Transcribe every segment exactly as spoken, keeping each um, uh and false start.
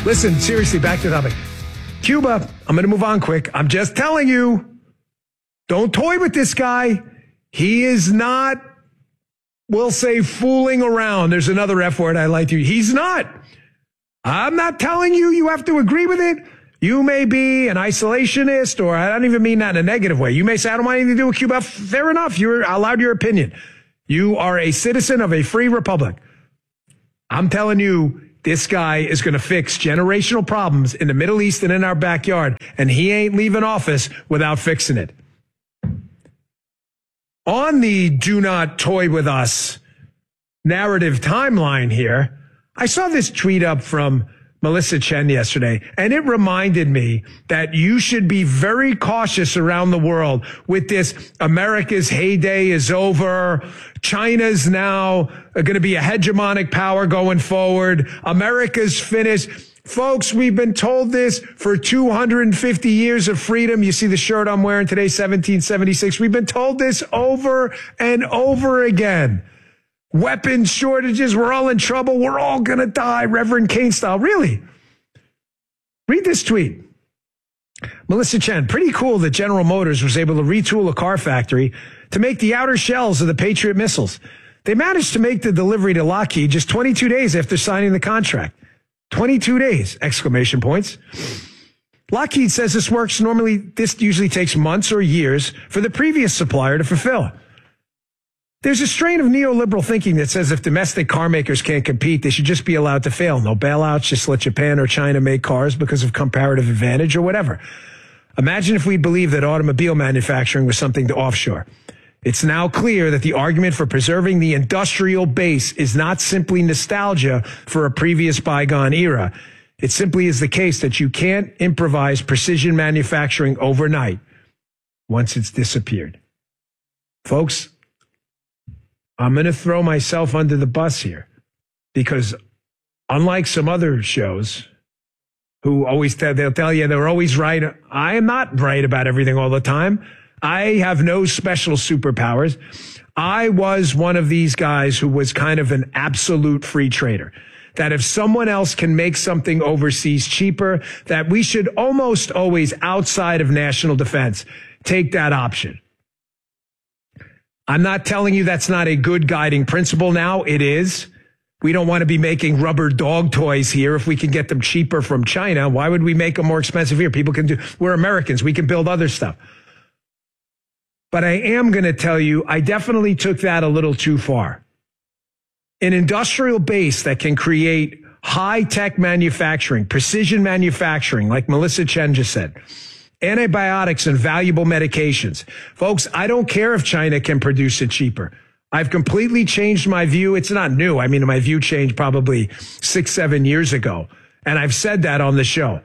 Listen, seriously, back to the topic. Cuba, I'm going to move on quick. I'm just telling you, don't toy with this guy. He is not, we'll say, fooling around. There's another F word I like to use. He's not. I'm not telling you you have to agree with it. You may be an isolationist, or I don't even mean that in a negative way. You may say, I don't want anything to do with Cuba. Fair enough. You're allowed your opinion. You are a citizen of a free republic. I'm telling you, this guy is going to fix generational problems in the Middle East and in our backyard, and he ain't leaving office without fixing it. On the do not toy with us narrative timeline here, I saw this tweet up from Melissa Chen yesterday, and it reminded me that you should be very cautious around the world with this America's heyday is over. China's now going to be a hegemonic power going forward. America's finished. Folks, we've been told this for two hundred fifty years of freedom. You see the shirt I'm wearing today, seventeen seventy-six. We've been told this over and over again. Weapons shortages, we're all in trouble, we're all going to die, Reverend Kane style. Really? Read this tweet. Melissa Chen, pretty cool that General Motors was able to retool a car factory to make the outer shells of the Patriot missiles. They managed to make the delivery to Lockheed just twenty-two days after signing the contract. twenty-two days, exclamation points. Lockheed says this works normally, this usually takes months or years for the previous supplier to fulfill. There's a strain of neoliberal thinking that says if domestic car makers can't compete, they should just be allowed to fail. No bailouts, just let Japan or China make cars because of comparative advantage or whatever. Imagine if we believed that automobile manufacturing was something to offshore. It's now clear that the argument for preserving the industrial base is not simply nostalgia for a previous bygone era. It simply is the case that you can't improvise precision manufacturing overnight once it's disappeared. Folks, I'm going to throw myself under the bus here because unlike some other shows who always tell, they'll tell you they're always right. I am not right about everything all the time. I have no special superpowers. I was one of these guys who was kind of an absolute free trader, that if someone else can make something overseas cheaper, that we should almost always, outside of national defense, take that option. I'm not telling you that's not a good guiding principle now. It is. We don't want to be making rubber dog toys here if we can get them cheaper from China. Why would we make them more expensive here? People can do, we're Americans. We can build other stuff. But I am going to tell you, I definitely took that a little too far. An industrial base that can create high-tech manufacturing, precision manufacturing, like Melissa Chen just said, antibiotics and valuable medications. Folks, I don't care if China can produce it cheaper. I've completely changed my view. It's not new. I mean, my view changed probably six, seven years ago. And I've said that on the show.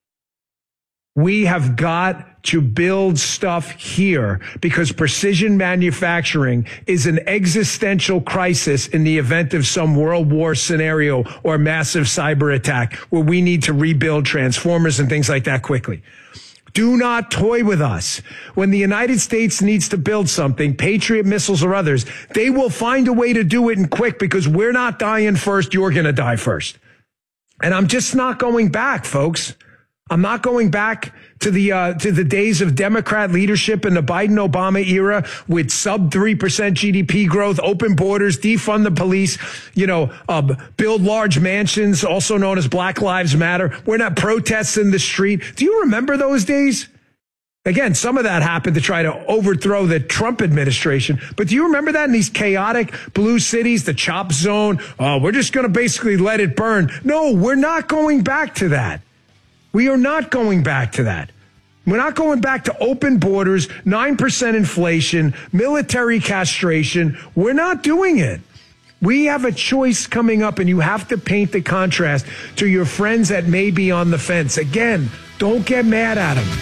We have got to build stuff here because precision manufacturing is an existential crisis in the event of some world war scenario or massive cyber attack where we need to rebuild transformers and things like that quickly. Do not toy with us. When the United States needs to build something, Patriot missiles or others, they will find a way to do it and quick because we're not dying first. You're going to die first. And I'm just not going back, folks. I'm not going back to the uh, to the days of Democrat leadership in the Biden-Obama era with sub three percent G D P growth, open borders, defund the police, you know, uh, build large mansions, also known as Black Lives Matter. We're not protests in the street. Do you remember those days? Again, some of that happened to try to overthrow the Trump administration. But do you remember that in these chaotic blue cities, the chop zone? Oh, we're just going to basically let it burn. No, we're not going back to that. We are not going back to that. We're not going back to open borders, nine percent inflation, military castration. We're not doing it. We have a choice coming up, and you have to paint the contrast to your friends that may be on the fence. Again, don't get mad at them.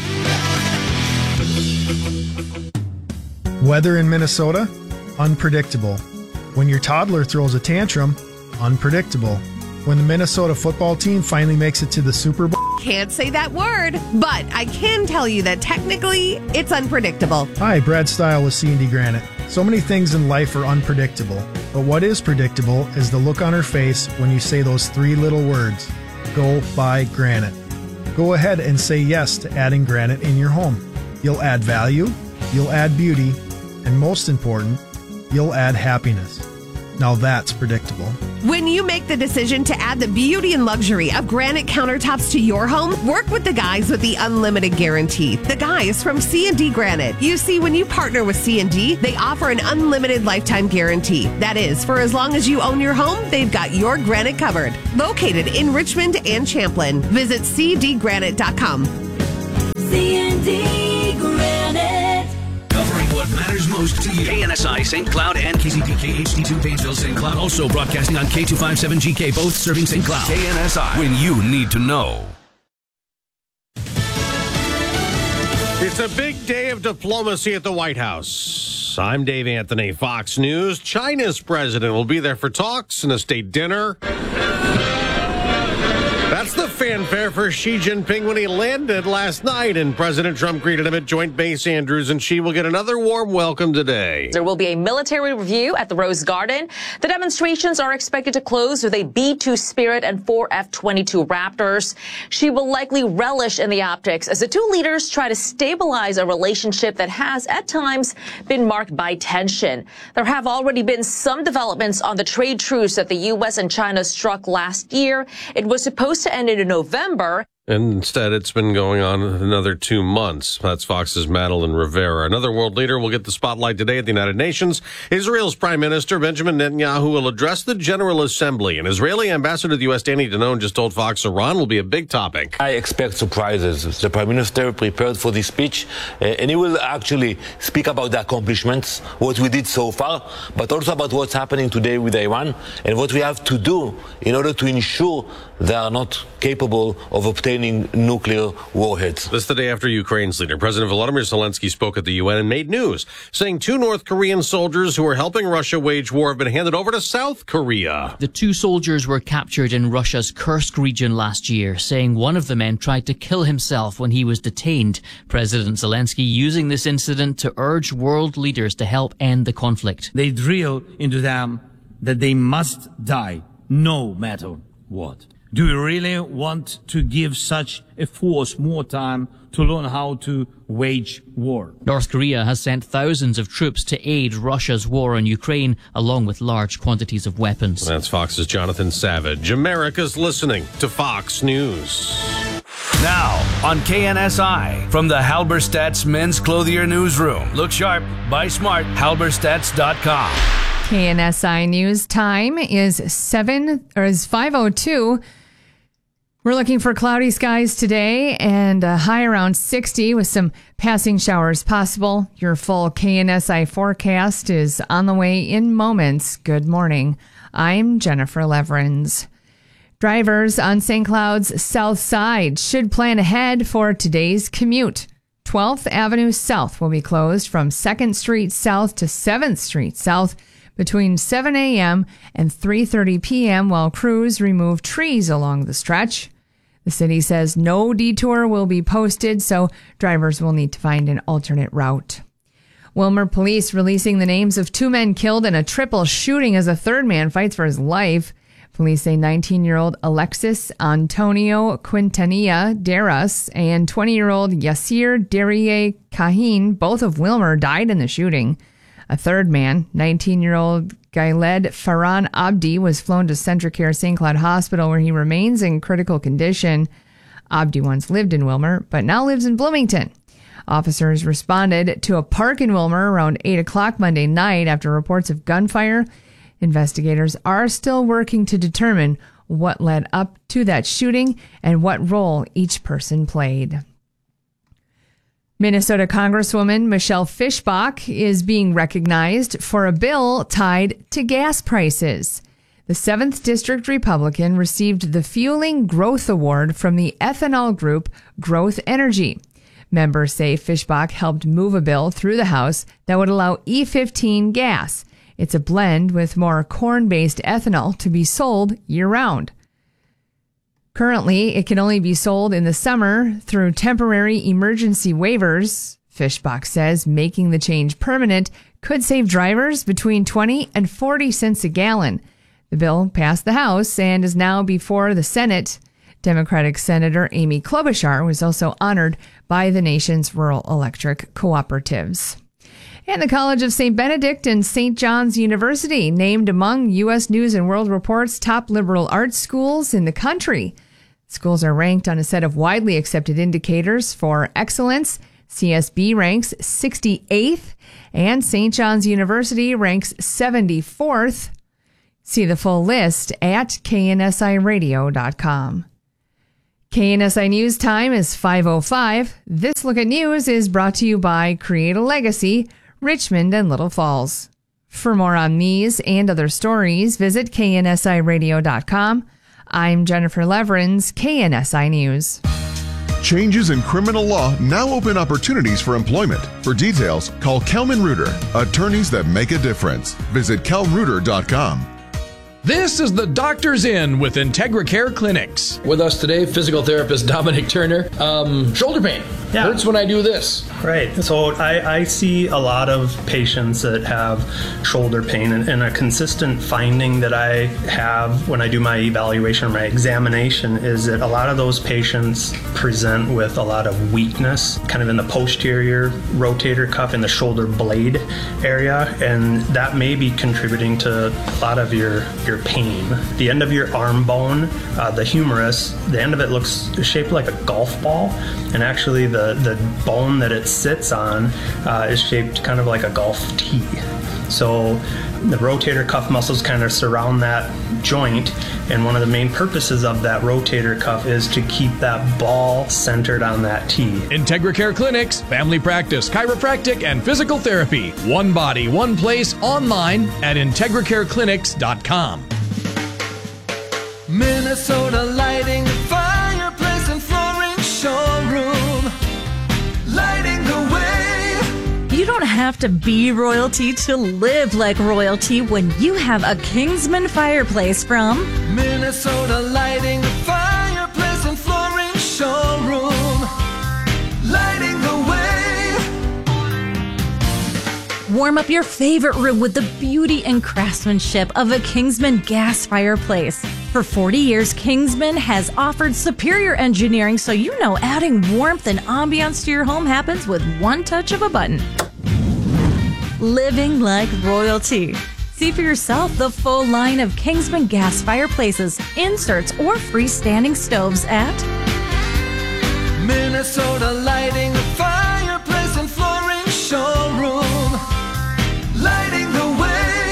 Weather in Minnesota? Unpredictable. When your toddler throws a tantrum? Unpredictable. When the Minnesota football team finally makes it to the Super Bowl? Can't say that word, but I can tell you that technically it's unpredictable. Hi, Brad Stile with C and D Granite. So many things in life are unpredictable, but what is predictable is the look on her face when you say those three little words. Go buy granite. Go ahead and say yes to adding granite in your home. You'll add value, you'll add beauty, and most important, you'll add happiness. Now that's predictable. When you make the decision to add the beauty and luxury of granite countertops to your home, work with the guys with the unlimited guarantee. The guys from C and D Granite. You see, when you partner with C and D, they offer an unlimited lifetime guarantee. That is, for as long as you own your home, they've got your granite covered. Located in Richmond and Champlin. Visit c d granite dot com. C and D Granite. Covering what matters most to you. K N S I, Saint Cloud, and K C P K H D two, Painesville, Saint Cloud. Also broadcasting on K two fifty-seven G K, both serving Saint Cloud. K N S I, when you need to know. It's a big day of diplomacy at the White House. I'm Dave Anthony, Fox News. China's president will be there for talks and a state dinner. That's the fanfare for Xi Jinping when he landed last night, and President Trump greeted him at Joint Base Andrews, and Xi will get another warm welcome today. There will be a military review at the Rose Garden. The demonstrations are expected to close with a B two Spirit and four F twenty-two Raptors. Xi will likely relish in the optics as the two leaders try to stabilize a relationship that has, at times, been marked by tension. There have already been some developments on the trade truce that the U S and China struck last year. It was supposed to end in November. And instead, it's been going on another two months. That's Fox's Madeline Rivera. Another world leader will get the spotlight today at the United Nations. Israel's Prime Minister Benjamin Netanyahu will address the General Assembly. And Israeli Ambassador to the U S Danny Danon just told Fox Iran will be a big topic. I expect surprises. The Prime Minister prepared for this speech, uh, and he will actually speak about the accomplishments, what we did so far, but also about what's happening today with Iran and what we have to do in order to ensure they are not capable of obtaining nuclear warheads. This is the day after Ukraine's leader, President Volodymyr Zelensky, spoke at the U N and made news, saying two North Korean soldiers who are helping Russia wage war have been handed over to South Korea. The two soldiers were captured in Russia's Kursk region last year, saying one of the men tried to kill himself when he was detained. President Zelensky using this incident to urge world leaders to help end the conflict. They drill into them that they must die, no matter what. Do we really want to give such a force more time to learn how to wage war? North Korea has sent thousands of troops to aid Russia's war on Ukraine, along with large quantities of weapons. That's Fox's Jonathan Savage. America's listening to Fox News. Now, on K N S I, from the Halberstadt's Men's Clothier Newsroom. Look sharp, buy smart, halberstadts dot com. K N S I News time is seven or is five oh two. We're looking for cloudy skies today and a high around sixty with some passing showers possible. Your full K N S I forecast is on the way in moments. Good morning. I'm Jennifer Leverins. Drivers on Saint Cloud's south side should plan ahead for today's commute. twelfth Avenue South will be closed from second Street South to seventh Street South between seven a.m. and three thirty p.m. while crews remove trees along the stretch. The city says no detour will be posted, so drivers will need to find an alternate route. Wilmer police releasing the names of two men killed in a triple shooting as a third man fights for his life. Police say nineteen-year-old Alexis Antonio Quintanilla Deras and twenty-year-old Yasir Derier Kahin, both of Wilmer, died in the shooting. A third man, nineteen-year-old Gailed Farhan Abdi, was flown to Centricare Saint Cloud Hospital where he remains in critical condition. Abdi once lived in Wilmer, but now lives in Bloomington. Officers responded to a park in Wilmer around eight o'clock Monday night after reports of gunfire. Investigators are still working to determine what led up to that shooting and what role each person played. Minnesota Congresswoman Michelle Fischbach is being recognized for a bill tied to gas prices. The seventh District Republican received the Fueling Growth Award from the ethanol group Growth Energy. Members say Fischbach helped move a bill through the House that would allow E fifteen gas. It's a blend with more corn-based ethanol to be sold year-round. Currently, it can only be sold in the summer through temporary emergency waivers. Fischbach says making the change permanent could save drivers between twenty and forty cents a gallon. The bill passed the House and is now before the Senate. Democratic Senator Amy Klobuchar was also honored by the nation's rural electric cooperatives. And the College of Saint Benedict and Saint John's University named among U S News and World Report's top liberal arts schools in the country. Schools are ranked on a set of widely accepted indicators for excellence. C S B ranks sixty-eighth, and Saint John's University ranks seventy-fourth. See the full list at K N S I radio dot com. K N S I News time is five oh five. This Look at News is brought to you by Create a Legacy, Richmond and Little Falls. For more on these and other stories, visit K N S I radio dot com. I'm Jennifer Leverins, K N S I News. Changes in criminal law now open opportunities for employment. For details, call Kelman Reuter, attorneys that make a difference. Visit kel reuter dot com. This is the Doctor's In with Integra Care Clinics. With us today, physical therapist Dominic Turner. Um, shoulder pain. Yeah. Hurts when I do this. Right. So I, I see a lot of patients that have shoulder pain, and, and a consistent finding that I have when I do my evaluation, my examination, is that a lot of those patients present with a lot of weakness, kind of in the posterior rotator cuff in the shoulder blade area, and that may be contributing to a lot of your, your pain. The end of your arm bone, uh, the humerus, the end of it looks shaped like a golf ball, and actually the The, the bone that it sits on uh, is shaped kind of like a golf tee. So the rotator cuff muscles kind of surround that joint, and one of the main purposes of that rotator cuff is to keep that ball centered on that tee. Integra Care Clinics, family practice, chiropractic, and physical therapy. One body, one place, online at integra care clinics dot com. Minnesota Lighting, fireplace and flooring showroom. Lighting the way. You don't have to be royalty to live like royalty when you have a Kingsman fireplace from Minnesota Lighting, fireplace and flooring showroom. Lighting the way. Warm up your favorite room with the beauty and craftsmanship of a Kingsman gas fireplace. For forty years, Kingsman has offered superior engineering, so you know adding warmth and ambiance to your home happens with one touch of a button. Living like royalty. See for yourself the full line of Kingsman gas fireplaces, inserts, or freestanding stoves at Minnesota Lighting, fireplace and flooring showroom. Lighting the way.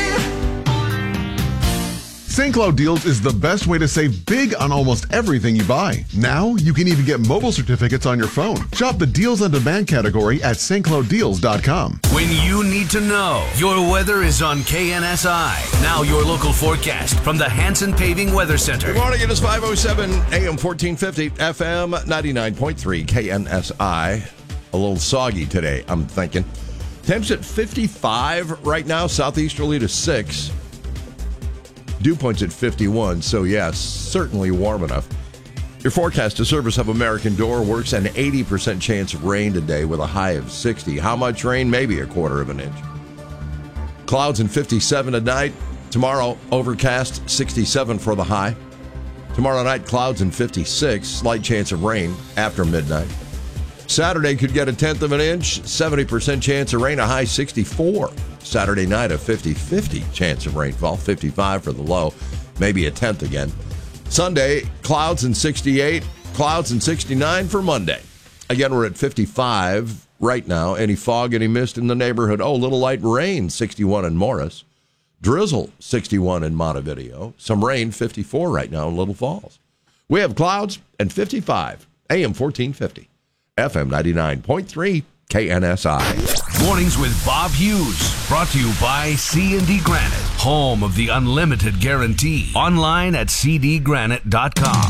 Saint Cloud Deals is the best way to save big on almost everything you buy. Now, you can even get mobile certificates on your phone. Shop the Deals on Demand category at st cloud deals dot com. When you need to know, your weather is on K N S I. Now your local forecast from the Hanson Paving Weather Center. Good morning. It is five oh seven, A M fourteen fifty, F M ninety-nine point three, K N S I. A little soggy today, I'm thinking. Temps at fifty-five right now, southeasterly to six. Dew points at fifty-one, so yes, certainly warm enough. Your forecast to service of American Door works an eighty percent chance of rain today with a high of sixty. How much rain? Maybe a quarter of an inch. Clouds and fifty-seven tonight. Tomorrow, overcast, sixty-seven for the high. Tomorrow night, clouds and fifty-six. Slight chance of rain after midnight. Saturday could get a tenth of an inch, seventy percent chance of rain, a high sixty-four. Saturday night, a fifty-fifty chance of rainfall, fifty-five for the low, maybe a tenth again. Sunday, clouds and sixty-eight, clouds and sixty-nine for Monday. Again, we're at fifty-five right now. Any fog, any mist in the neighborhood? Oh, little light rain, sixty-one in Morris. Drizzle, sixty-one in Montevideo. Some rain, fifty-four right now in Little Falls. We have clouds and fifty-five, A M fourteen fifty, F M ninety-nine point three, K N S I. Mornings with Bob Hughes, brought to you by C and D Granite, home of the unlimited guarantee. Online at c d granite dot com.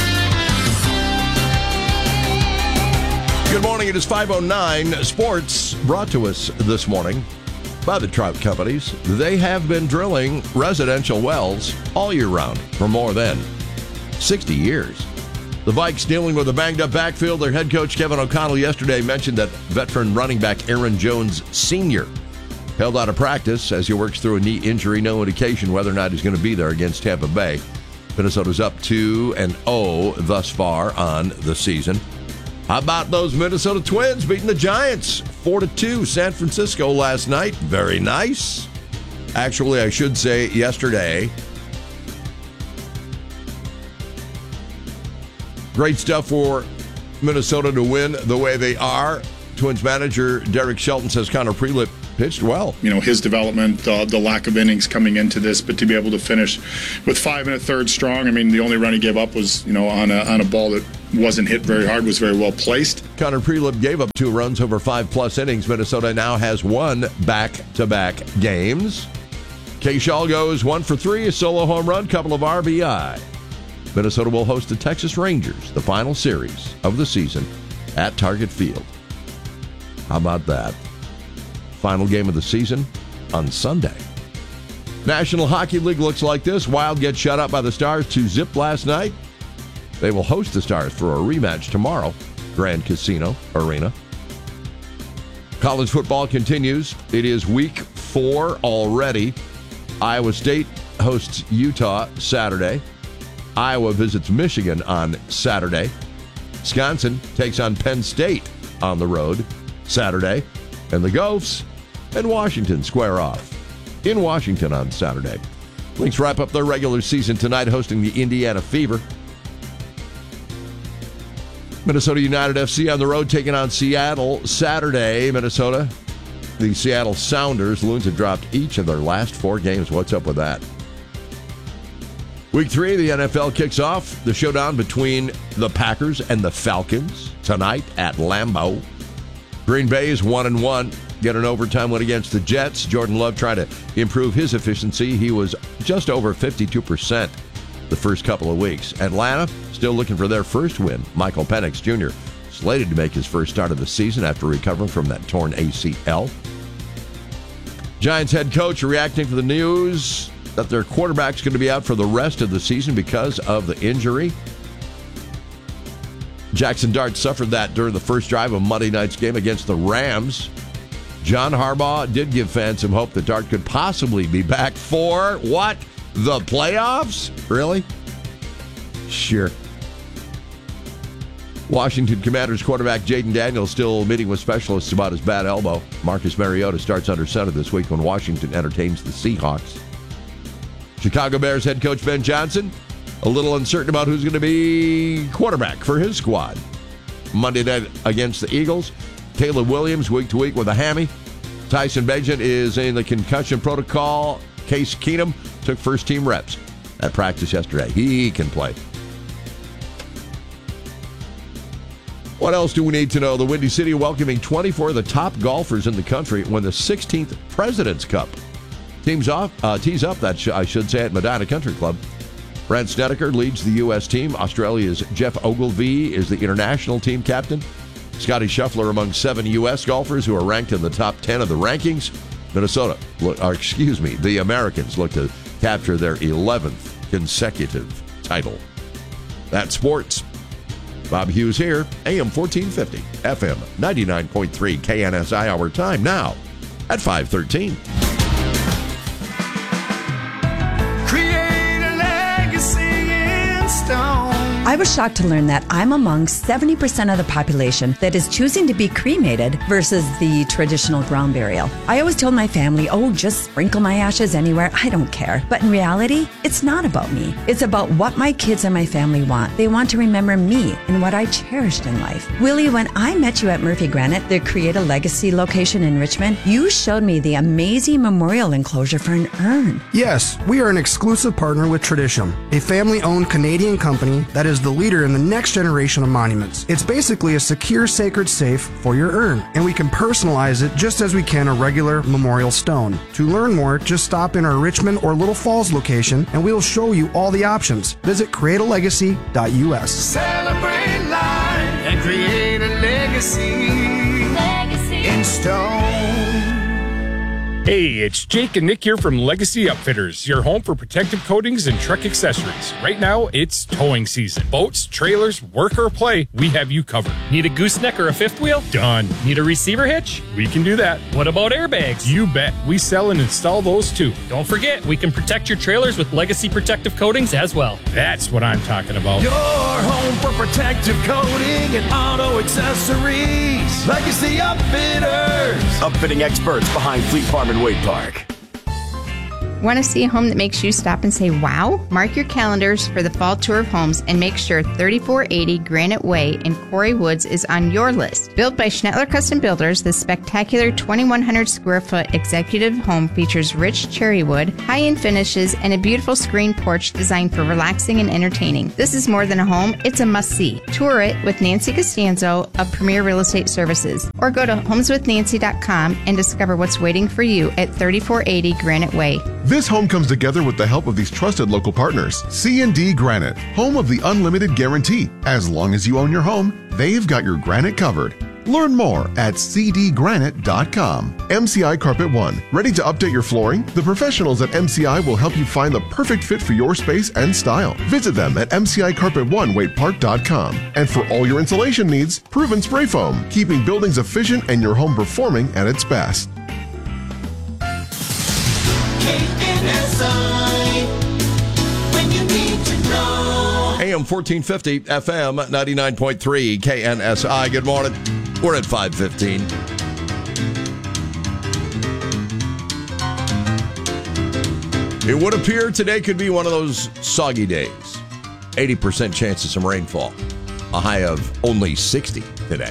Good morning. It is five oh nine. Sports brought to us this morning by the Trout Companies. They have been drilling residential wells all year round for more than sixty years. The Vikes dealing with a banged-up backfield. Their head coach, Kevin O'Connell, yesterday mentioned that veteran running back Aaron Jones Senior held out of practice as he works through a knee injury. No indication whether or not he's going to be there against Tampa Bay. Minnesota's up two and oh thus far on the season. How about those Minnesota Twins beating the Giants four to two? San Francisco last night. Very nice. Actually, I should say yesterday. Great stuff for Minnesota to win the way they are. Twins manager Derek Shelton says Connor Prelip pitched well. You know, his development, uh, the lack of innings coming into this, but to be able to finish with five and a third strong. I mean, the only run he gave up was, you know, on a, on a ball that wasn't hit very hard, was very well placed. Connor Prelip gave up two runs over five-plus innings. Minnesota now has won back-to-back games. K-Shaw goes one for three, a solo home run, couple of R B I. Minnesota will host the Texas Rangers, the final series of the season, at Target Field. How about that? Final game of the season on Sunday. National Hockey League looks like this. Wild gets shut out by the Stars two zip last night. They will host the Stars for a rematch tomorrow, Grand Casino Arena. College football continues. It is week four already. Iowa State hosts Utah Saturday. Iowa visits Michigan on Saturday. Wisconsin takes on Penn State on the road Saturday. And the Gophers and Washington square off in Washington on Saturday. Lynx wrap up their regular season tonight, hosting the Indiana Fever. Minnesota United F C on the road taking on Seattle Saturday. Minnesota, the Seattle Sounders. Loons have dropped each of their last four games. What's up with that? Week three of the N F L kicks off. The showdown between the Packers and the Falcons tonight at Lambeau. Green Bay is one and one. Get an overtime win against the Jets. Jordan Love trying to improve his efficiency. He was just over fifty-two percent the first couple of weeks. Atlanta still looking for their first win. Michael Penix Junior slated to make his first start of the season after recovering from that torn A C L. Giants head coach reacting to the news that their quarterback's going to be out for the rest of the season because of the injury. Jackson Dart suffered that during the first drive of Monday night's game against the Rams. John Harbaugh did give fans some hope that Dart could possibly be back for, what, the playoffs? Really? Sure. Washington Commanders quarterback Jaden Daniels still meeting with specialists about his bad elbow. Marcus Mariota starts under center this week when Washington entertains the Seahawks. Chicago Bears head coach Ben Johnson a little uncertain about who's going to be quarterback for his squad. Monday night against the Eagles, Caleb Williams week to week with a hammy. Tyson Bagent is in the concussion protocol. Case Keenum took first team reps at practice yesterday. He can play. What else do we need to know? The Windy City welcoming twenty-four of the top golfers in the country win the sixteenth President's Cup. Teams off, uh, tees up, that sh- I should say, at Medina Country Club. Brent Snedeker leads the U S team. Australia's Jeff Ogilvy is the international team captain. Scotty Scheffler among seven U S golfers who are ranked in the top ten of the rankings. Minnesota, or excuse me, the Americans look to capture their eleventh consecutive title. That's sports. Bob Hughes here, A M fourteen fifty, F M ninety-nine point three, K N S I, our time now at five thirteen. I was shocked to learn that I'm among seventy percent of the population that is choosing to be cremated versus the traditional ground burial. I always told my family, oh, just sprinkle my ashes anywhere. I don't care. But in reality, it's not about me. It's about what my kids and my family want. They want to remember me and what I cherished in life. Willie, when I met you at Murphy Granite, the Create a Legacy location in Richmond, you showed me the amazing memorial enclosure for an urn. Yes, we are an exclusive partner with Tradition, a family-owned Canadian company that is the leader in the next generation of monuments. It's basically a secure sacred safe for your urn, and we can personalize it just as we can a regular memorial stone. To learn more, just stop in our Richmond or Little Falls location and we will show you all the options. Visit create a legacy dot U S. Celebrate life and create a legacy. Legacy in stone. Hey, it's Jake and Nick here from Legacy Upfitters, your home for protective coatings and truck accessories. Right now, it's towing season. Boats, trailers, work or play, we have you covered. Need a gooseneck or a fifth wheel? Done. Need a receiver hitch? We can do that. What about airbags? You bet. We sell and install those too. Don't forget, we can protect your trailers with Legacy protective coatings as well. That's what I'm talking about. Your home for protective coating and auto accessories. Legacy Upfitters. Upfitting experts behind Fleet Farm and Wade Park. Want to see a home that makes you stop and say, wow? Mark your calendars for the fall tour of homes and make sure thirty-four eighty Granite Way in Quarry Woods is on your list. Built by Schnettler Custom Builders, this spectacular twenty-one hundred square foot executive home features rich cherry wood, high-end finishes, and a beautiful screen porch designed for relaxing and entertaining. This is more than a home, it's a must-see. Tour it with Nancy Costanzo of Premier Real Estate Services, or go to homes with nancy dot com and discover what's waiting for you at thirty-four eighty Granite Way. This home comes together with the help of these trusted local partners. C and D Granite, home of the unlimited guarantee. As long as you own your home, they've got your granite covered. Learn more at c d granite dot com. M C I Carpet One, ready to update your flooring? The professionals at M C I will help you find the perfect fit for your space and style. Visit them at m c i carpet one wade park dot com. And for all your insulation needs, Proven Spray Foam, keeping buildings efficient and your home performing at its best. K N S I, when you need to know. A M fourteen fifty, F M ninety-nine point three, K N S I. Good morning. We're at five fifteen. It would appear today could be one of those soggy days. eighty percent chance of some rainfall. A high of only sixty today.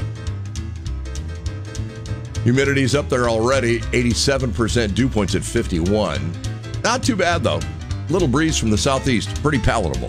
Humidity's up there already, eighty-seven percent, dew points at fifty-one. Not too bad, though. Little breeze from the southeast, pretty palatable.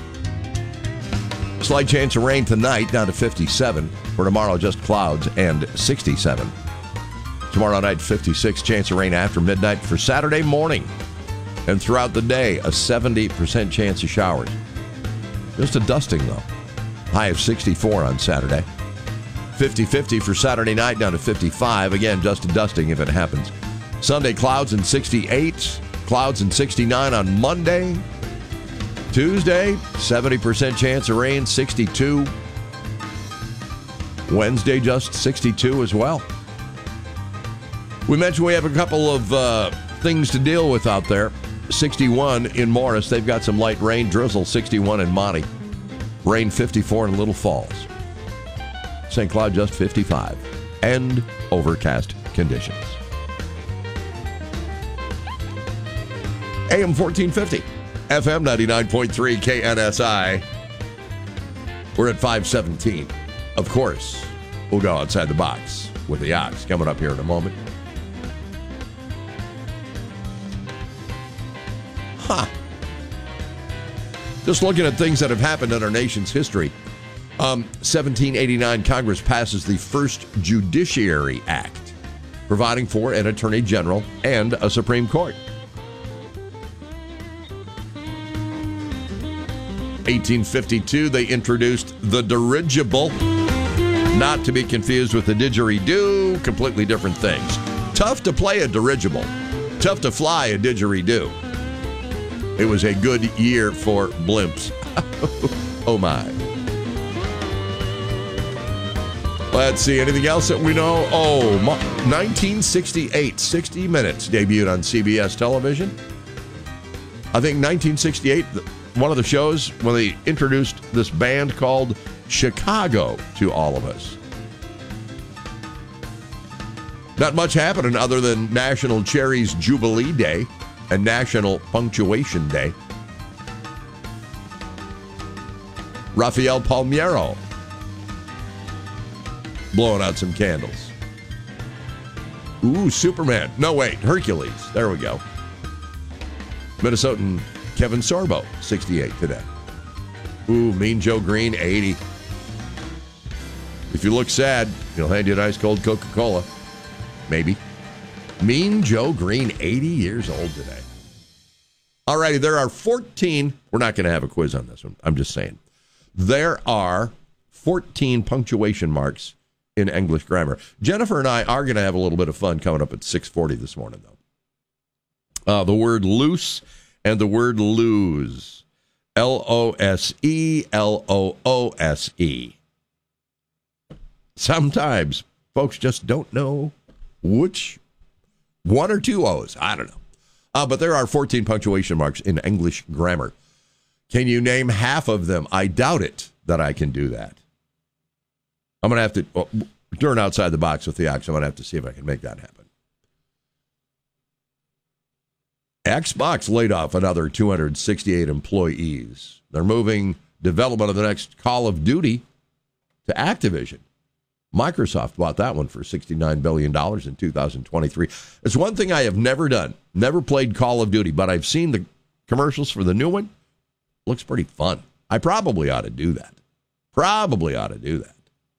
Slight chance of rain tonight, down to fifty-seven. For tomorrow, just clouds and sixty-seven. Tomorrow night, fifty-six, chance of rain after midnight. For Saturday morning and throughout the day, a seventy percent chance of showers. Just a dusting, though. High of sixty-four on Saturday. fifty-fifty for Saturday night, down to fifty-five. Again, just a dusting if it happens. Sunday, clouds and sixty-eight. Clouds and sixty-nine on Monday. Tuesday, seventy percent chance of rain, sixty-two. Wednesday, just sixty-two as well. We mentioned we have a couple of uh, things to deal with out there. sixty-one in Morris. They've got some light rain, drizzle, sixty-one in Monty. Rain, fifty-four in Little Falls. Saint Cloud, just fifty-five. And overcast conditions. A M fourteen fifty, F M ninety-nine point three, K N S I. We're at five seventeen. Of course, we'll go outside the box with the Ox coming up here in a moment. Huh. Just looking at things that have happened in our nation's history. Um, seventeen eighty-nine, Congress passes the first Judiciary Act, providing for an Attorney General and a Supreme Court. eighteen fifty-two, they introduced the dirigible, not to be confused with the didgeridoo, completely different things. Tough to play a dirigible, tough to fly a didgeridoo. It was a good year for blimps. Oh my. Let's see, anything else that we know? Oh, nineteen sixty-eight, sixty Minutes debuted on C B S television. I think nineteen sixty-eight, one of the shows when they introduced this band called Chicago to all of us. Not much happening other than National Cherries Jubilee Day and National Punctuation Day. Rafael Palmiero blowing out some candles. Ooh, Superman. No, wait, Hercules. There we go. Minnesotan Kevin Sorbo, sixty-eight today. Ooh, Mean Joe Green, eighty. If you look sad, he'll hand you an ice cold Coca-Cola. Maybe. Mean Joe Green, eighty years old today. All righty, there are fourteen. We're not going to have a quiz on this one. I'm just saying. There are fourteen punctuation marks in English grammar. Jennifer and I are going to have a little bit of fun coming up at six forty this morning, though. Uh, the word loose and the word lose. L O S E, L O O S E. Sometimes folks just don't know which one or two O's. I don't know. Uh, but there are fourteen punctuation marks in English grammar. Can you name half of them? I doubt it that I can do that. I'm going to have to well, turn outside the box with the Ox. I'm going to have to see if I can make that happen. Xbox laid off another two hundred sixty-eight employees. They're moving development of the next Call of Duty to Activision. Microsoft bought that one for sixty-nine billion dollars in two thousand twenty-three. It's one thing I have never done. Never played Call of Duty, but I've seen the commercials for the new one. Looks pretty fun. I probably ought to do that. Probably ought to do that.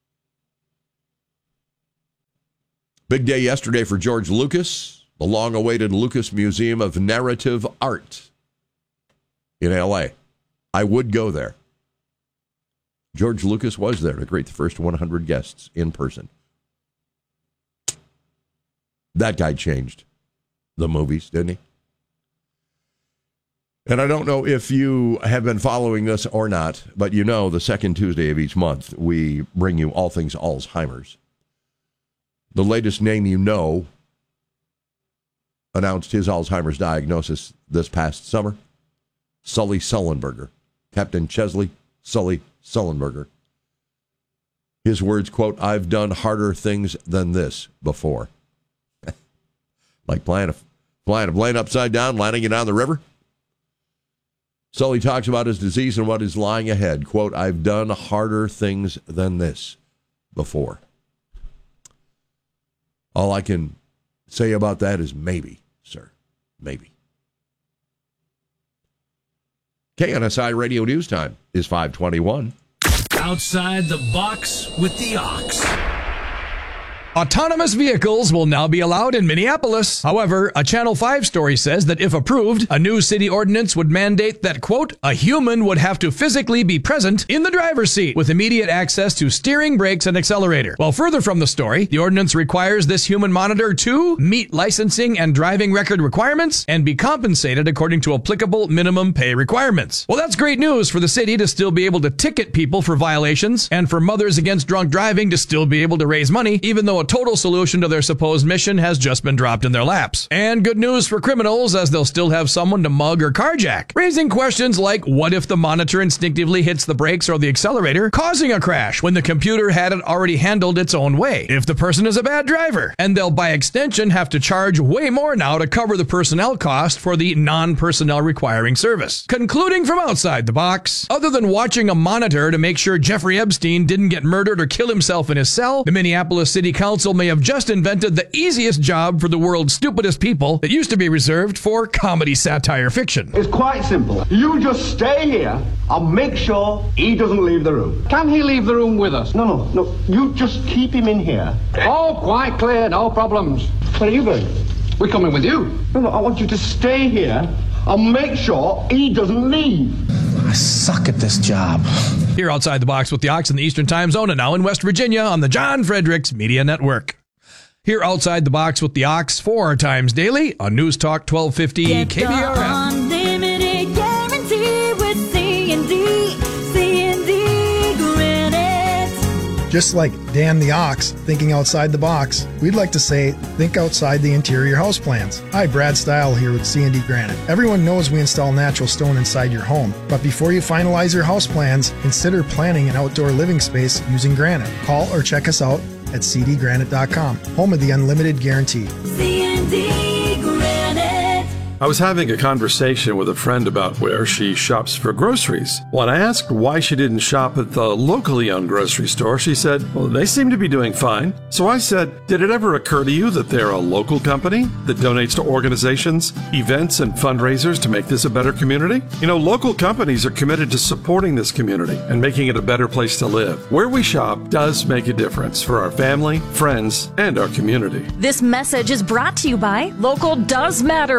Big day yesterday for George Lucas, the long-awaited Lucas Museum of Narrative Art in L A. I would go there. George Lucas was there to greet the first one hundred guests in person. That guy changed the movies, didn't he? And I don't know if you have been following this or not, but you know the second Tuesday of each month, we bring you all things Alzheimer's. The latest name you know announced his Alzheimer's diagnosis this past summer. Sully Sullenberger. Captain Chesley Sully Sullenberger. His words, quote, "I've done harder things than this before." Like flying a, flying a plane upside down, landing it on the river. Sully talks about his disease and what is lying ahead. Quote, "I've done harder things than this before." All I can say about that is maybe, sir. Maybe. K N S I Radio News Time is five twenty-one. Outside the box with the Ox. Autonomous vehicles will now be allowed in Minneapolis. However, a Channel five story says that if approved, a new city ordinance would mandate that, quote, "a human would have to physically be present in the driver's seat with immediate access to steering, brakes, and accelerator." While further from the story, the ordinance requires this human monitor to meet licensing and driving record requirements and be compensated according to applicable minimum pay requirements. Well, that's great news for the city to still be able to ticket people for violations and for Mothers Against Drunk Driving to still be able to raise money, even though a total solution to their supposed mission has just been dropped in their laps. And good news for criminals, as they'll still have someone to mug or carjack, raising questions like, what if the monitor instinctively hits the brakes or the accelerator, causing a crash when the computer had it already handled its own way? If the person is a bad driver, and they'll by extension have to charge way more now to cover the personnel cost for the non-personnel requiring service. Concluding from outside the box, other than watching a monitor to make sure Jeffrey Epstein didn't get murdered or kill himself in his cell, the Minneapolis City Council may have just invented the easiest job for the world's stupidest people that used to be reserved for comedy satire fiction. It's quite simple. You just stay here and make sure he doesn't leave the room. Can he leave the room with us? No, no, no. You just keep him in here. All quite clear, no problems. Where are you going? We're coming with you. No, no, I want you to stay here and make sure he doesn't leave. I suck at this job. Here outside the box with the Ox in the Eastern Time Zone and now in West Virginia on the John Fredericks Media Network. Here outside the box with the Ox four times daily on News Talk twelve fifty Get K B R M. Unlimited guarantee with C and D, C and D Granite. Just like Dan the Ox thinking outside the box, we'd like to say think outside the interior house plans. Hi, Brad Stile here with C and D Granite. Everyone knows we install natural stone inside your home, but before you finalize your house plans, consider planning an outdoor living space using granite. Call or check us out at c d granite dot com, home of the unlimited guarantee. C and D Granite. I was having a conversation with a friend about where she shops for groceries. When I asked why she didn't shop at the locally owned grocery store, she said, well, they seem to be doing fine. So I said, did it ever occur to you that they're a local company that donates to organizations, events, and fundraisers to make this a better community? You know, local companies are committed to supporting this community and making it a better place to live. Where we shop does make a difference for our family, friends, and our community. This message is brought to you by Local Does Matter when it's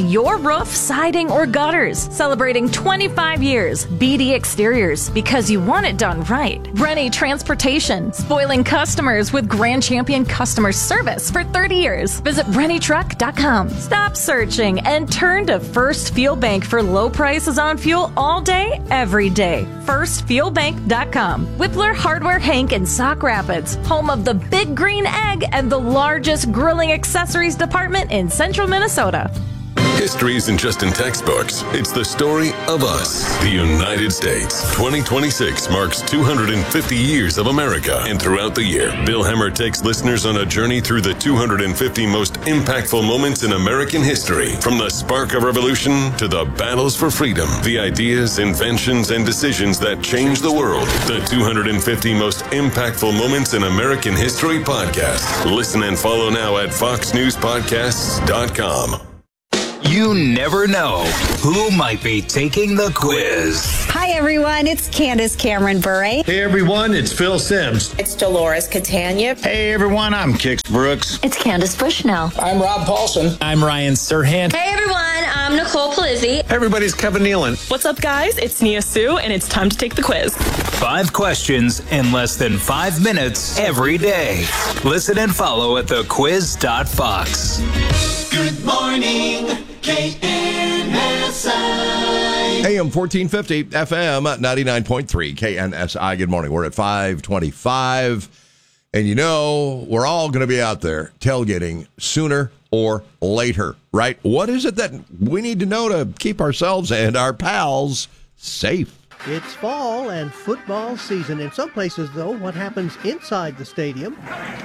your roof, siding, or gutters. Celebrating twenty-five years. B D Exteriors, because you want it done right. Rennie Transportation, spoiling customers with Grand Champion customer service for thirty years. Visit rennie truck dot com. Stop searching and turn to First Fuel Bank for low prices on fuel all day, every day. first fuel bank dot com. Whippler Hardware Hank in Sauk Rapids, home of the Big Green Egg and the largest grilling accessories department in central Minnesota. History isn't just in textbooks. It's the story of us, the United States. twenty twenty-six marks two hundred fifty years of America. And throughout the year, Bill Hemmer takes listeners on a journey through the two hundred fifty most impactful moments in American history. From the spark of revolution to the battles for freedom, the ideas, inventions, and decisions that changed the world. The two hundred fifty most impactful moments in American history podcast. Listen and follow now at fox news podcasts dot com. You never know who might be taking the quiz. Hi, everyone. It's Candace Cameron Bure. Hey, everyone. It's Phil Sims. It's Dolores Catania. Hey, everyone. I'm Kix Brooks. It's Candace Bushnell. I'm Rob Paulson. I'm Ryan Serhant. Hey, everyone. I'm Nicole Palizzi. Everybody's Kevin Nealon. What's up, guys? It's Nia Sue, and it's time to take the quiz. Five questions in less than five minutes every day. Listen and follow at the quiz dot fox. Good morning, K N S I. A M fourteen fifty, F M ninety-nine point three, K N S I. Good morning. We're at five twenty-five. And you know, we're all going to be out there tailgating sooner or later, right? What is it that we need to know to keep ourselves and our pals safe? It's fall and football season. In some places, though, what happens inside the stadium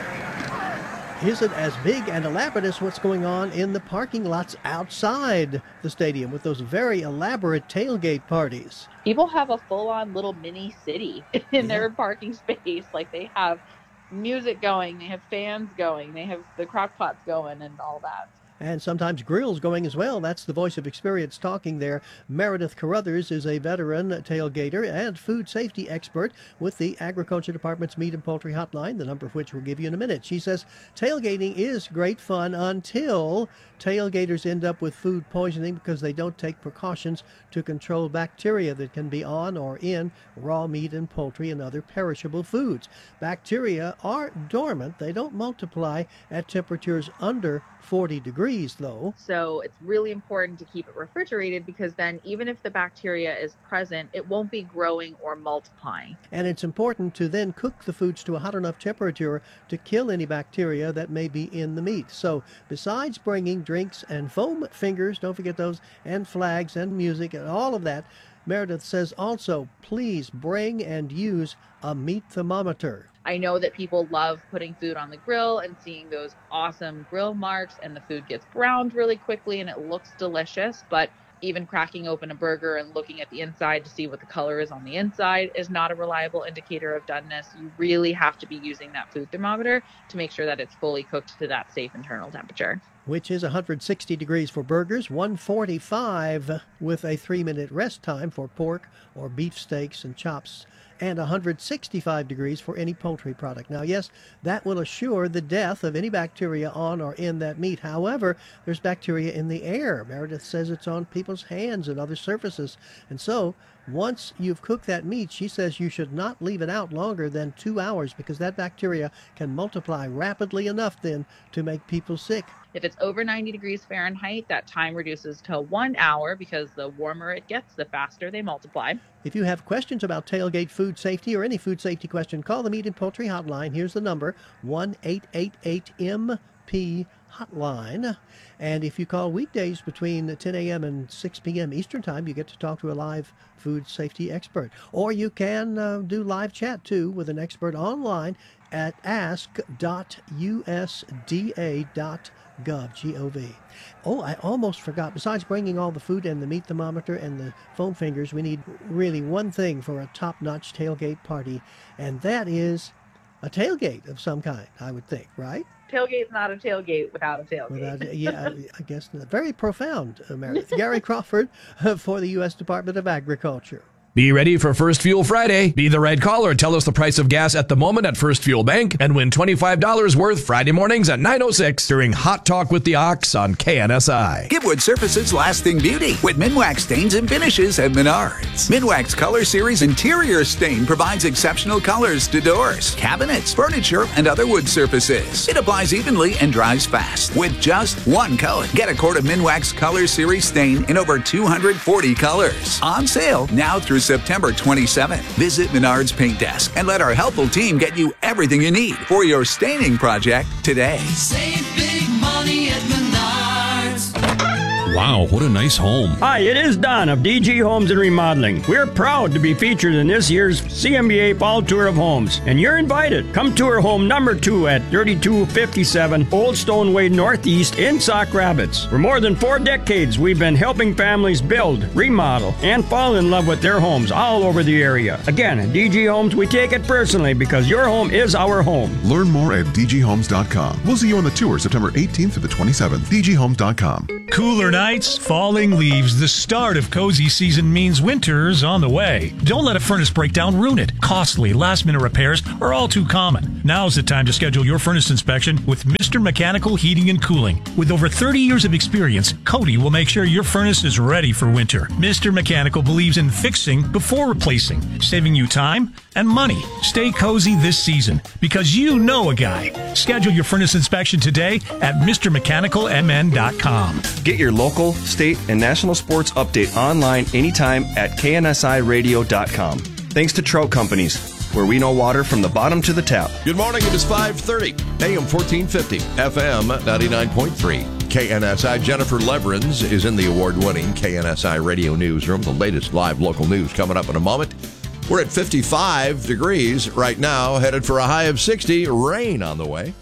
isn't as big and elaborate as what's going on in the parking lots outside the stadium with those very elaborate tailgate parties. People have a full-on little mini city in yeah. their parking space. Like, they have music going, they have fans going, they have the crock pots going and all that. And sometimes grills going as well. That's the voice of experience talking there. Meredith Carruthers is a veteran tailgater and food safety expert with the Agriculture Department's Meat and Poultry Hotline, the number of which we'll give you in a minute. She says tailgating is great fun until tailgaters end up with food poisoning because they don't take precautions to control bacteria that can be on or in raw meat and poultry and other perishable foods. Bacteria are dormant. They don't multiply at temperatures under forty degrees, though. So it's really important to keep it refrigerated because then even if the bacteria is present, it won't be growing or multiplying. And it's important to then cook the foods to a hot enough temperature to kill any bacteria that may be in the meat. So besides bringing drinks and foam fingers, don't forget those, and flags and music and all of that, Meredith says also, please bring and use a meat thermometer. I know that people love putting food on the grill and seeing those awesome grill marks, and the food gets browned really quickly and it looks delicious, but even cracking open a burger and looking at the inside to see what the color is on the inside is not a reliable indicator of doneness. You really have to be using that food thermometer to make sure that it's fully cooked to that safe internal temperature. Which is one hundred sixty degrees for burgers, one forty-five with a three-minute rest time for pork or beef steaks and chops, and one hundred sixty-five degrees for any poultry product. Now, yes, that will assure the death of any bacteria on or in that meat. However, there's bacteria in the air. Meredith says it's on people's hands and other surfaces. And so, once you've cooked that meat, she says you should not leave it out longer than two hours because that bacteria can multiply rapidly enough then to make people sick. If it's over ninety degrees Fahrenheit, that time reduces to one hour because the warmer it gets, the faster they multiply. If you have questions about tailgate food safety or any food safety question, call the Meat and Poultry Hotline. Here's the number, one eight eight eight M P hotline. And if you call weekdays between ten a.m. and six p.m. Eastern Time, you get to talk to a live food safety expert. Or you can uh, do live chat, too, with an expert online at ask dot U S D A dot gov, G O V. Oh, I almost forgot. Besides bringing all the food and the meat thermometer and the foam fingers, we need really one thing for a top-notch tailgate party, and that is a tailgate of some kind, I would think, right? Tailgate's not a tailgate without a tailgate. Without, yeah, I guess not. Very profound, Meredith. Gary Crawford for the U S Department of Agriculture. Be ready for First Fuel Friday. Be the right caller. Tell us the price of gas at the moment at First Fuel Bank and win twenty-five dollars worth Friday mornings at nine oh six during Hot Talk with the Ox on K N S I. Give wood surfaces lasting beauty with Minwax stains and finishes at Menards. Minwax Color Series Interior Stain provides exceptional colors to doors, cabinets, furniture, and other wood surfaces. It applies evenly and dries fast with just one coat. Get a quart of Minwax Color Series Stain in over two hundred forty colors. On sale now through September twenty-seventh. Visit Menards Paint Desk and let our helpful team get you everything you need for your staining project today. Save big money at Menards. Wow, what a nice home. Hi, it is Don of D G Homes and Remodeling. We're proud to be featured in this year's C M B A Fall Tour of Homes, and you're invited. Come tour home number two at thirty-two fifty-seven Old Stone Way Northeast in Sauk Rapids. For more than four decades, we've been helping families build, remodel, and fall in love with their homes all over the area. Again, at D G Homes, we take it personally because your home is our home. Learn more at d g homes dot com. We'll see you on the tour September eighteenth through the twenty-seventh. d g homes dot com. Cooler nights, falling leaves. The start of cozy season means winter's on the way. Don't let a furnace breakdown ruin it. Costly, last-minute repairs are all too common. Now's the time to schedule your furnace inspection with Mister Mechanical Heating and Cooling. With over thirty years of experience, Cody will make sure your furnace is ready for winter. Mister Mechanical believes in fixing before replacing, saving you time and money. Stay cozy this season because you know a guy. Schedule your furnace inspection today at Mr Mechanical M N dot com. Get your local, state, and national sports update online anytime at K N S I radio dot com. Thanks to Trout Companies, where we know water from the bottom to the tap. Good morning. It is five thirty, A M fourteen fifty, F M ninety-nine point three. K N S I. Jennifer Leverins is in the award-winning K N S I Radio Newsroom. The latest live local news coming up in a moment. We're at fifty-five degrees right now, headed for a high of sixty. Rain on the way.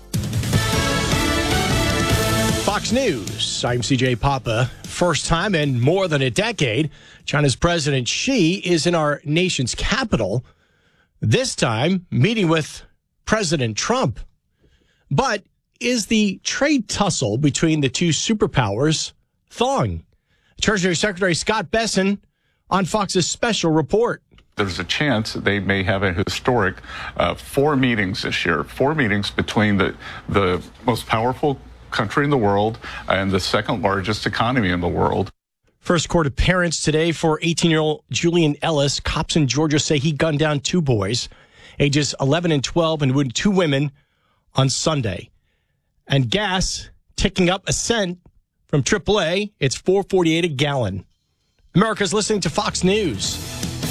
Fox News, I'm C J Papa. First time in more than a decade, China's President Xi is in our nation's capital, this time meeting with President Trump. But is the trade tussle between the two superpowers thawing? Treasury Secretary Scott Bessent on Fox's special report. There's a chance that they may have a historic uh, four meetings this year, four meetings between the, the most powerful country in the world and the second largest economy in the world. First court appearance today for eighteen-year-old Julian Ellis. Cops in Georgia say he gunned down two boys, ages eleven and twelve, and wounded two women on Sunday. And gas ticking up a cent from triple A. It's four forty-eight a gallon. America's listening to Fox News.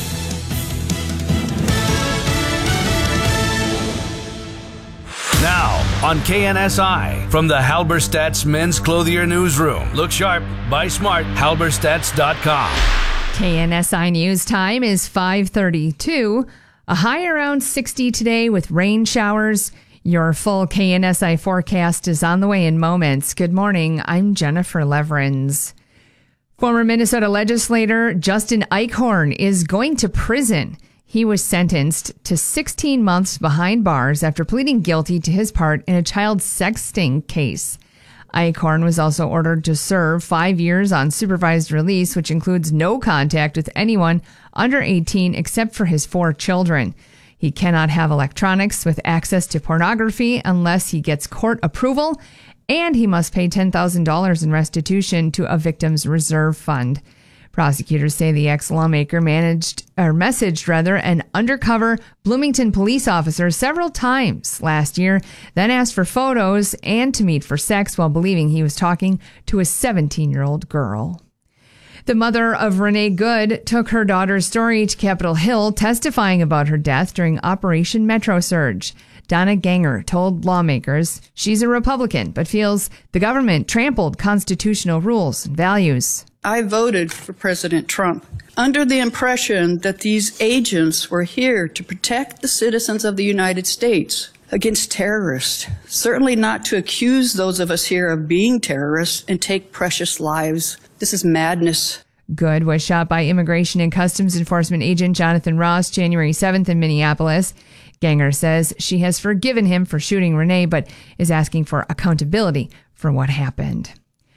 Now, on K N S I, from the Halberstadt's Men's Clothier Newsroom. Look sharp, buy smart, halberstadts dot com. K N S I News time is five thirty-two. A high around sixty today with rain showers. Your full K N S I forecast is on the way in moments. Good morning, I'm Jennifer Leverins. Former Minnesota legislator Justin Eichhorn is going to prison. He was sentenced to sixteen months behind bars after pleading guilty to his part in a child sexting case. Eichhorn was also ordered to serve five years on supervised release, which includes no contact with anyone under eighteen except for his four children. He cannot have electronics with access to pornography unless he gets court approval, and he must pay ten thousand dollars in restitution to a victim's reserve fund. Prosecutors say the ex-lawmaker managed or messaged rather an undercover Bloomington police officer several times last year, then asked for photos and to meet for sex while believing he was talking to a seventeen-year-old girl. The mother of Renee Good took her daughter's story to Capitol Hill, testifying about her death during Operation Metro Surge. Donna Ganger told lawmakers she's a Republican, but feels the government trampled constitutional rules and values. I voted for President Trump under the impression that these agents were here to protect the citizens of the United States against terrorists, certainly not to accuse those of us here of being terrorists and take precious lives. This is madness. Good was shot by Immigration and Customs Enforcement agent Jonathan Ross January seventh in Minneapolis. Ganger says she has forgiven him for shooting Renee, but is asking for accountability for what happened.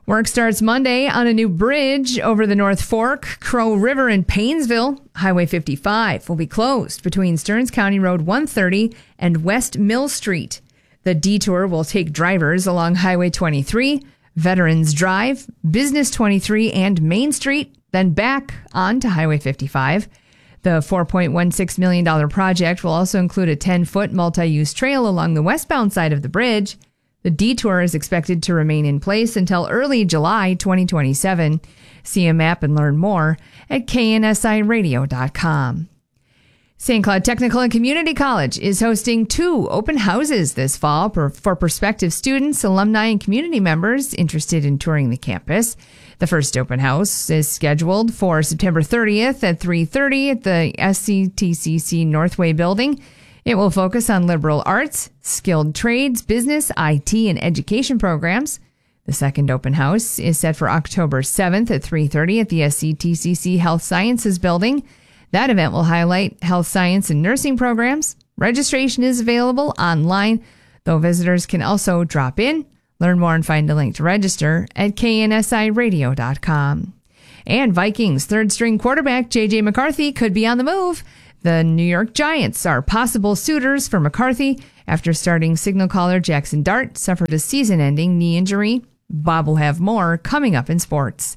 Work starts Monday on a new bridge over the North Fork, Crow River in Paynesville. Highway fifty-five will be closed between Stearns County Road one thirty and West Mill Street. The detour will take drivers along Highway twenty-three, Veterans Drive, Business twenty-three, and Main Street, then back onto Highway fifty-five. The four point one six million dollars project will also include a ten-foot multi-use trail along the westbound side of the bridge. The detour is expected to remain in place until early July twenty twenty-seven. See a map and learn more at K N S I radio dot com. Saint Cloud Technical and Community College is hosting two open houses this fall for, for prospective students, alumni, and community members interested in touring the campus. The first open house is scheduled for September thirtieth at three thirty at the S C T C C Northway building. It will focus on liberal arts, skilled trades, business, I T, and education programs. The second open house is set for October seventh at three thirty at the S C T C C Health Sciences building. That event will highlight health science and nursing programs. Registration is available online, though visitors can also drop in. Learn more and find a link to register at K N S I radio dot com. And Vikings third-string quarterback J J McCarthy could be on the move. The New York Giants are possible suitors for McCarthy after starting signal caller Jackson Dart suffered a season-ending knee injury. Bob will have more coming up in sports.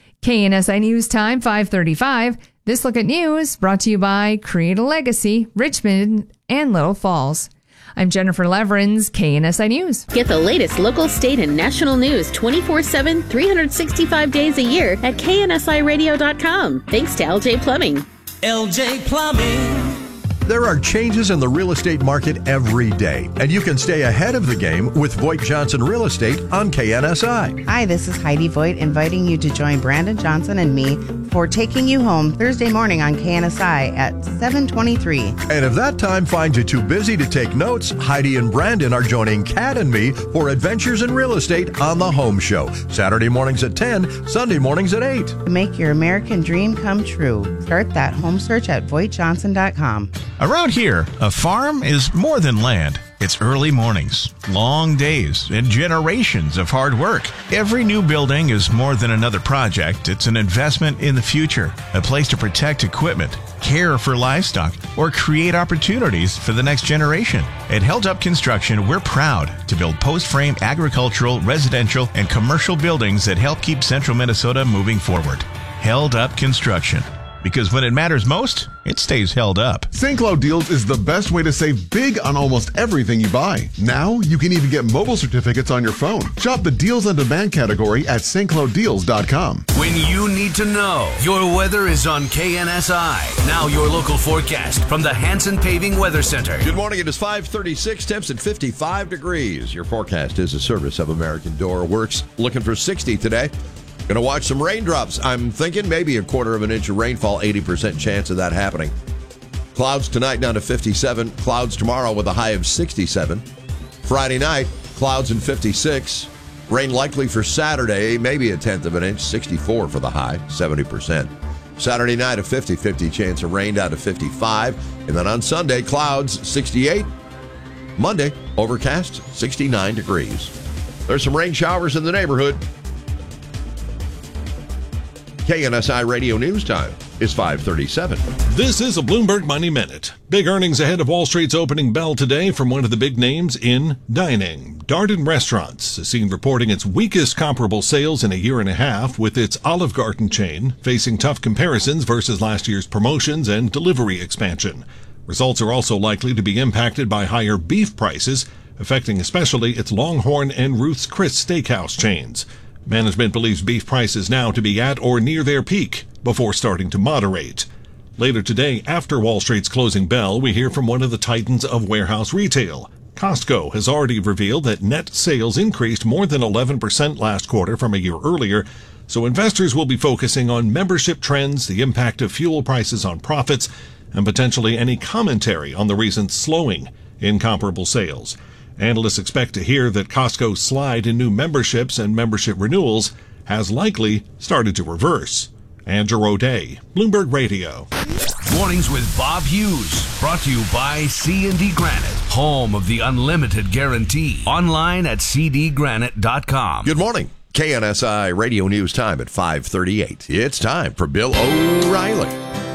K N S I News Time, five thirty-five. This Look at News brought to you by Create a Legacy, Richmond, and Little Falls. I'm Jennifer Leverins, K N S I News. Get the latest local, state, and national news twenty-four seven, three hundred sixty-five days a year at K N S I radio dot com. Thanks to L J Plumbing. L J Plumbing. There are changes in the real estate market every day, and you can stay ahead of the game with Voigt Johnson Real Estate on K N S I. Hi, this is Heidi Voigt inviting you to join Brandon Johnson and me for Taking You Home Thursday morning on K N S I at seven twenty-three. And if that time finds you too busy to take notes, Heidi and Brandon are joining Kat and me for Adventures in Real Estate on the Home Show. Saturday mornings at ten, Sunday mornings at eight. To make your American dream come true, start that home search at voigt johnson dot com. Around here, a farm is more than land. It's early mornings, long days, and generations of hard work. Every new building is more than another project. It's an investment in the future, a place to protect equipment, care for livestock, or create opportunities for the next generation. At Held Up Construction, we're proud to build post-frame agricultural, residential, and commercial buildings that help keep central Minnesota moving forward. Held Up Construction. Because when it matters most, it stays held up. Saint Cloud Deals is the best way to save big on almost everything you buy. Now, you can even get mobile certificates on your phone. Shop the Deals on Demand category at st cloud deals dot com. When you need to know, your weather is on K N S I. Now your local forecast from the Hanson Paving Weather Center. Good morning. It is five thirty-six, temps at fifty-five degrees. Your forecast is a service of American Door Works. Looking for sixty today. Going to watch some raindrops. I'm thinking maybe a quarter of an inch of rainfall, eighty percent chance of that happening. Clouds tonight down to fifty-seven. Clouds tomorrow with a high of sixty-seven. Friday night, clouds and fifty-six. Rain likely for Saturday, maybe a tenth of an inch, sixty-four for the high, seventy percent. Saturday night, a fifty-fifty chance of rain down to fifty-five. And then on Sunday, clouds, sixty-eight. Monday, overcast, sixty-nine degrees. There's some rain showers in the neighborhood. K N S I Radio News Time is five thirty-seven. This is a Bloomberg Money Minute. Big earnings ahead of Wall Street's opening bell today from one of the big names in dining. Darden Restaurants is seen reporting its weakest comparable sales in a year and a half, with its Olive Garden chain facing tough comparisons versus last year's promotions and delivery expansion. Results are also likely to be impacted by higher beef prices, affecting especially its Longhorn and Ruth's Chris Steakhouse chains. Management believes beef prices now to be at or near their peak before starting to moderate. Later today, after Wall Street's closing bell, we hear from one of the titans of warehouse retail. Costco has already revealed that net sales increased more than eleven percent last quarter from a year earlier, so investors will be focusing on membership trends, the impact of fuel prices on profits, and potentially any commentary on the recent slowing in comparable sales. Analysts expect to hear that Costco's slide in new memberships and membership renewals has likely started to reverse. Andrew O'Day, Bloomberg Radio. Mornings with Bob Hughes, brought to you by C and D Granite, home of the unlimited guarantee. Online at c d granite dot com. Good morning. K N S I Radio News Time at five thirty-eight. It's time for Bill O'Reilly.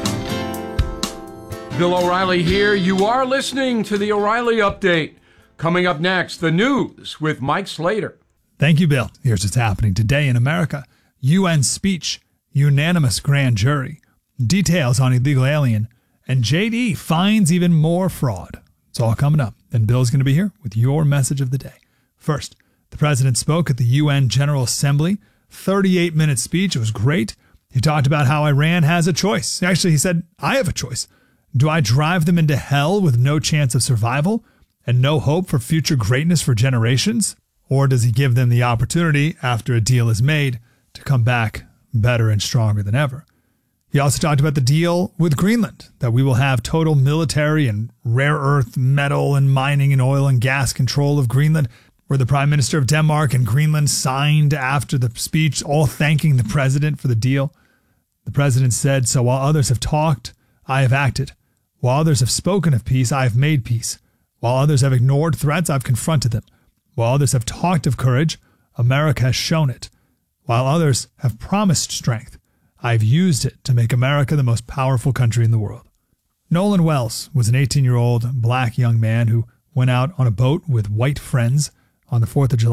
Bill O'Reilly here. You are listening to the O'Reilly Update. Coming up next, the news with Mike Slater. Thank you, Bill. Here's what's happening today in America. U N speech, unanimous grand jury, details on illegal alien, and J D finds even more fraud. It's all coming up. And Bill's going to be here with your message of the day. First, the president spoke at the U N General Assembly. thirty-eight minute speech. It was great. He talked about how Iran has a choice. Actually, he said, I have a choice. Do I drive them into hell with no chance of survival and no hope for future greatness for generations? Or does he give them the opportunity, after a deal is made, to come back better and stronger than ever? He also talked about the deal with Greenland, that we will have total military and rare earth metal and mining and oil and gas control of Greenland, where the Prime Minister of Denmark and Greenland signed after the speech, all thanking the president for the deal. The president said, so while others have talked, I have acted. While others have spoken of peace, I have made peace. While others have ignored threats, I've confronted them. While others have talked of courage, America has shown it. While others have promised strength, I've used it to make America the most powerful country in the world. Nolan Wells was an eighteen-year-old black young man who went out on a boat with white friends on the fourth of July.